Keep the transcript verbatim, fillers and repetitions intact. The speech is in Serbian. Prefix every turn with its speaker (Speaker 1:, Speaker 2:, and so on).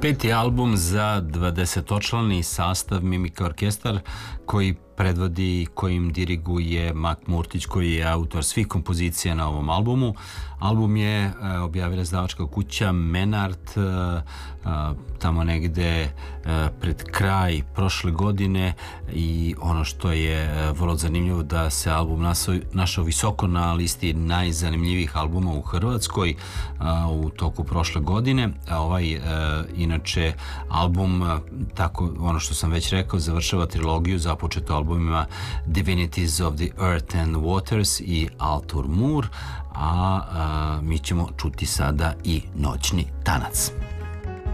Speaker 1: Peti album za dvadesetočlani sastav Mimika Orkestar koji predvodi, kojim diriguje Mak Murtić, koji je autor svih kompozicija na ovom albumu. Album je e, objavila izdavačka kuća Menart e, e, tamo negde e, pred kraj prošle godine i ono što je e, vrlo zanimljivo da se album našao, našao visoko na listi najzanimljivijih albuma u Hrvatskoj e, u toku prošle godine. A ovaj e, inače album, e, tako ono što sam već rekao, završava trilogiju započetu albumima Divinities of the Earth and Waters i Altur Mur, a, a mi ćemo čuti sada i Noćni tanac.